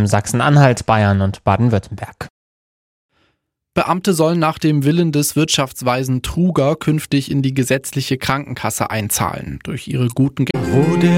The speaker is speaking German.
um Sachsen-Anhalt, Bayern und Baden-Württemberg. Beamte sollen nach dem Willen des Wirtschaftsweisen Truger künftig in die gesetzliche Krankenkasse einzahlen. Durch ihre guten